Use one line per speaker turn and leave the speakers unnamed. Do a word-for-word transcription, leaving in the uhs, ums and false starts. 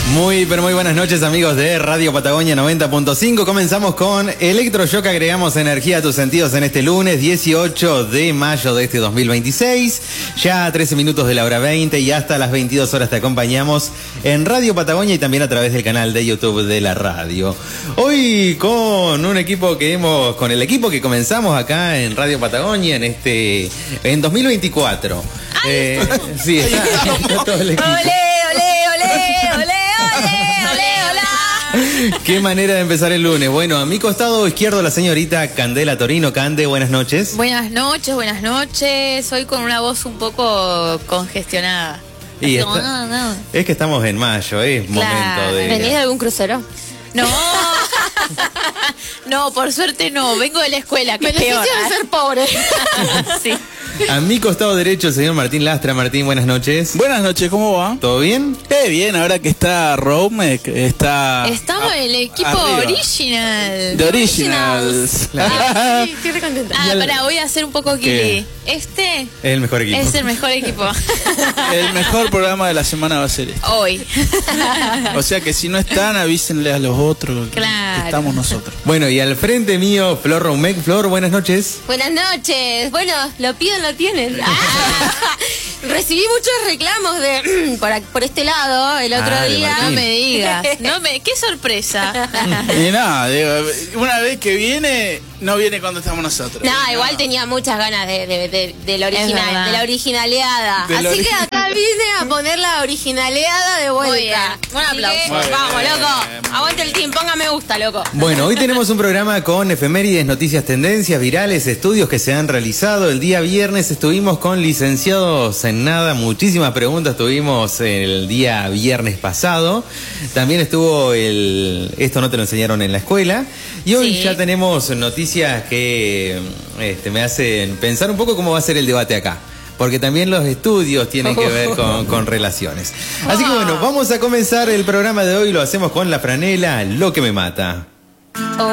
Muy, pero muy buenas noches, amigos de Radio Patagonia noventa punto cinco. Comenzamos con Electroshock. Agregamos energía a tus sentidos en este lunes dieciocho de mayo de este dos mil veintiséis. Ya a trece minutos de la hora veinte y hasta las veintidós horas te acompañamos en Radio Patagonia y también a través del canal de YouTube de la radio. Hoy con un equipo que hemos, con el equipo que comenzamos acá en Radio Patagonia en este, en dos mil veinticuatro. Eh, sí, está, está todo el equipo.
¡Olé, olé, olé, olé! ¡Olé, olé, hola!
Qué manera de empezar el lunes. Bueno, a mi costado izquierdo la señorita Candela Torino. Cande, buenas noches.
Buenas noches, buenas noches. Hoy con una voz un poco congestionada.
Y
no,
está,
no, no.
Es que estamos en mayo, es claro, momento de...
¿Venís de algún crucero?
No. No, por suerte no. Vengo de la escuela, que es peor.
Beneficio de ser pobre.
Sí.
A mi costado derecho el señor Martín Lastra. Martín, buenas noches.
Buenas noches, ¿cómo va?
¿Todo bien?
Eh, bien, ahora que está Rome, está...
Estamos en el equipo
arriba.
original.
De Originals.
Claro.
Sí, estoy recontenta.
Ah, pará, voy a hacer un poco
¿Qué?
Kili. Este
Es el mejor equipo.
es el mejor equipo.
El mejor programa de la semana va a ser este.
Hoy.
O sea que si no están, avísenle a los otros
Claro.
que estamos nosotros.
Bueno, y al frente mío, Flor Roumec. Flor, buenas noches.
Buenas noches. Bueno, lo piden, lo tienen. Ah, recibí muchos reclamos de por, por este lado el otro
Ah, de
día.
Martín.
No me digas. No me, qué sorpresa.
Y nada, digo, una vez que viene, no viene cuando estamos nosotros.
No,
No.
igual tenía muchas ganas de, de, de, de la original,
verdad.
de la originaleada.
De la
Así
ori-
que acá vine a poner la originaleada de
Muy bien.
vuelta.
Un
Así
aplauso.
que,
Muy bien.
vamos, loco. Aguante el team, ponga me gusta, loco.
Bueno, hoy tenemos un programa con efemérides, noticias, tendencias, virales, estudios que se han realizado. El día viernes estuvimos con licenciados en nada. Muchísimas preguntas tuvimos el día viernes pasado. También estuvo el... Esto no te lo enseñaron en la escuela. Y hoy
Sí.
ya tenemos noticias que este, me hacen pensar un poco cómo va a ser el debate acá. Porque también los estudios tienen que ver con, con relaciones. Así que bueno, vamos a comenzar el programa de hoy. Lo hacemos con la franela, lo que me mata.